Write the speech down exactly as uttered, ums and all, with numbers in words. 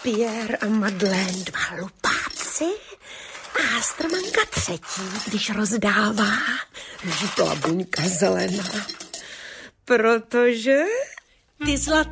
Pierre a Madeleine dva hlupáci a Hastrmanka třetí, když rozdává žlutá buňka zelená. Protože ty zlatý